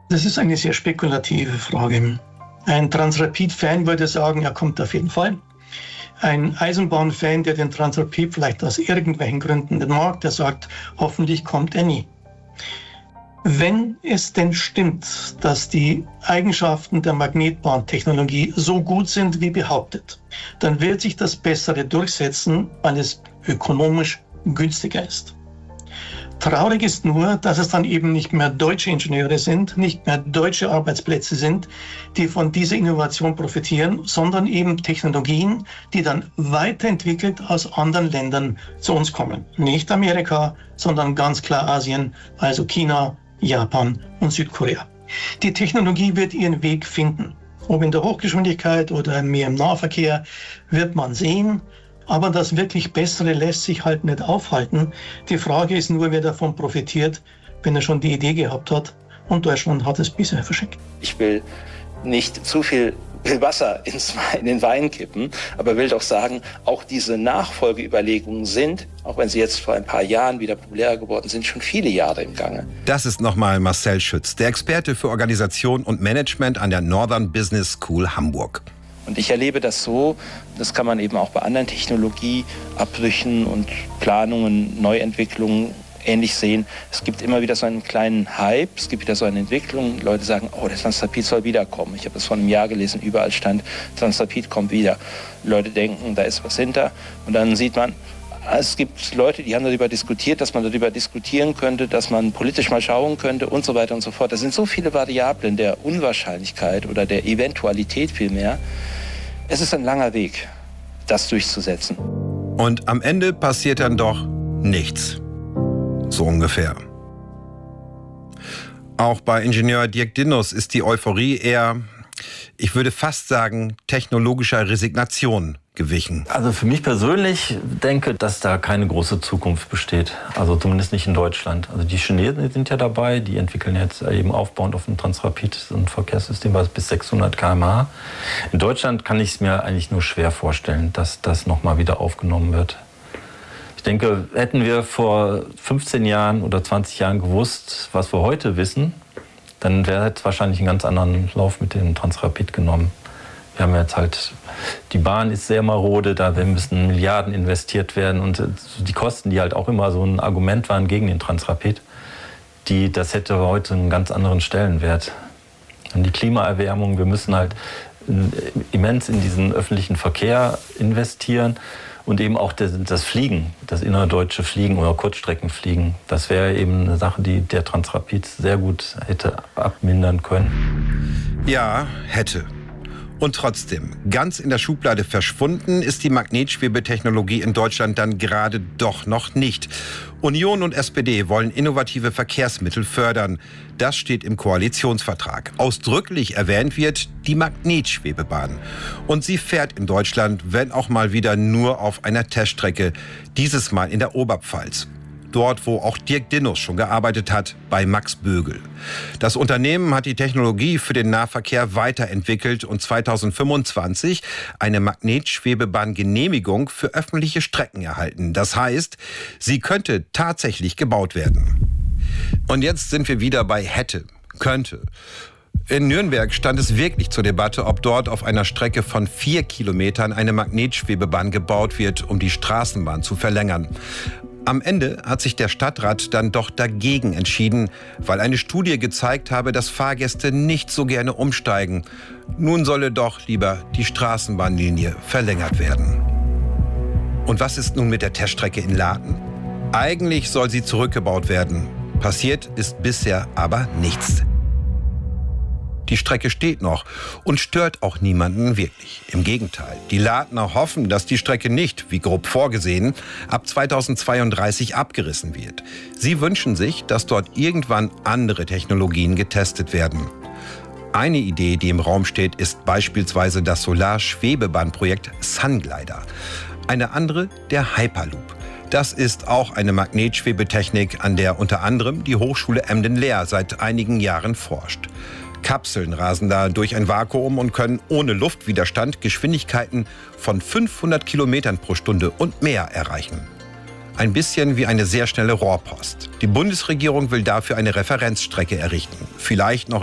Das ist eine sehr spekulative Frage. Ein Transrapid-Fan würde sagen, er kommt auf jeden Fall. Ein Eisenbahn-Fan, der den Transrapid vielleicht aus irgendwelchen Gründen nicht mag, der sagt, hoffentlich kommt er nie. Wenn es denn stimmt, dass die Eigenschaften der Magnetbahntechnologie so gut sind wie behauptet, dann wird sich das Bessere durchsetzen, weil es ökonomisch günstiger ist. Traurig ist nur, dass es dann eben nicht mehr deutsche Ingenieure sind, nicht mehr deutsche Arbeitsplätze sind, die von dieser Innovation profitieren, sondern eben Technologien, die dann weiterentwickelt aus anderen Ländern zu uns kommen. Nicht Amerika, sondern ganz klar Asien, also China, Japan und Südkorea. Die Technologie wird ihren Weg finden. Ob in der Hochgeschwindigkeit oder mehr im Nahverkehr, wird man sehen. Aber das wirklich Bessere lässt sich halt nicht aufhalten. Die Frage ist nur, wer davon profitiert, wenn er schon die Idee gehabt hat. Und Deutschland hat es bisher verschenkt. Ich will nicht zu viel Wasser in den Wein kippen, aber will doch sagen, auch diese Nachfolgeüberlegungen sind, auch wenn sie jetzt vor ein paar Jahren wieder populärer geworden sind, schon viele Jahre im Gange. Das ist nochmal Marcel Schütz, der Experte für Organisation und Management an der Northern Business School Hamburg. Und ich erlebe das so, das kann man eben auch bei anderen Technologieabbrüchen und Planungen, Neuentwicklungen ähnlich sehen. Es gibt immer wieder so einen kleinen Hype, es gibt wieder so eine Entwicklung. Leute sagen, oh, der Transrapid soll wiederkommen. Ich habe das vor einem Jahr gelesen, überall stand, Transrapid kommt wieder. Leute denken, da ist was hinter. Und dann sieht man, es gibt Leute, die haben darüber diskutiert, dass man darüber diskutieren könnte, dass man politisch mal schauen könnte und so weiter und so fort. Das sind so viele Variablen der Unwahrscheinlichkeit oder der Eventualität vielmehr. Es ist ein langer Weg, das durchzusetzen. Und am Ende passiert dann doch nichts. So ungefähr. Auch bei Ingenieur Dirk Dinos ist die Euphorie eher, ich würde fast sagen, technologischer Resignation gewichen. Also für mich persönlich denke, dass da keine große Zukunft besteht. Also zumindest nicht in Deutschland. Also die Chinesen sind ja dabei, die entwickeln jetzt eben aufbauend auf dem Transrapid ein Verkehrssystem was bis 600 km/h. In Deutschland kann ich es mir eigentlich nur schwer vorstellen, dass das nochmal wieder aufgenommen wird. Ich denke, hätten wir vor 15 Jahren oder 20 Jahren gewusst, was wir heute wissen, dann wäre es wahrscheinlich einen ganz anderen Lauf mit dem Transrapid genommen. Wir haben jetzt halt, die Bahn ist sehr marode, da müssen Milliarden investiert werden und die Kosten, die halt auch immer so ein Argument waren gegen den Transrapid, das hätte heute einen ganz anderen Stellenwert. Und die Klimaerwärmung, wir müssen halt immens in diesen öffentlichen Verkehr investieren und eben auch das Fliegen, das innerdeutsche Fliegen oder Kurzstreckenfliegen, das wäre eben eine Sache, die der Transrapid sehr gut hätte abmindern können. Ja, hätte. Und trotzdem, ganz in der Schublade verschwunden ist die Magnetschwebetechnologie in Deutschland dann gerade doch noch nicht. Union und SPD wollen innovative Verkehrsmittel fördern. Das steht im Koalitionsvertrag. Ausdrücklich erwähnt wird die Magnetschwebebahn. Und sie fährt in Deutschland, wenn auch mal wieder nur auf einer Teststrecke, dieses Mal in der Oberpfalz. Dort, wo auch Dirk Dinos schon gearbeitet hat, bei Max Bögel. Das Unternehmen hat die Technologie für den Nahverkehr weiterentwickelt und 2025 eine Magnetschwebebahn-Genehmigung für öffentliche Strecken erhalten. Das heißt, sie könnte tatsächlich gebaut werden. Und jetzt sind wir wieder bei hätte, könnte. In Nürnberg stand es wirklich zur Debatte, ob dort auf einer Strecke von 4 Kilometern eine Magnetschwebebahn gebaut wird, um die Straßenbahn zu verlängern. Am Ende hat sich der Stadtrat dann doch dagegen entschieden, weil eine Studie gezeigt habe, dass Fahrgäste nicht so gerne umsteigen. Nun solle doch lieber die Straßenbahnlinie verlängert werden. Und was ist nun mit der Teststrecke in Laden? Eigentlich soll sie zurückgebaut werden. Passiert ist bisher aber nichts. Die Strecke steht noch und stört auch niemanden wirklich. Im Gegenteil, die Ladner hoffen, dass die Strecke nicht, wie grob vorgesehen, ab 2032 abgerissen wird. Sie wünschen sich, dass dort irgendwann andere Technologien getestet werden. Eine Idee, die im Raum steht, ist beispielsweise das Solarschwebebahnprojekt Sunglider. Eine andere, der Hyperloop. Das ist auch eine Magnetschwebetechnik, an der unter anderem die Hochschule Emden-Leer seit einigen Jahren forscht. Kapseln rasen da durch ein Vakuum und können ohne Luftwiderstand Geschwindigkeiten von 500 Kilometern pro Stunde und mehr erreichen. Ein bisschen wie eine sehr schnelle Rohrpost. Die Bundesregierung will dafür eine Referenzstrecke errichten. Vielleicht noch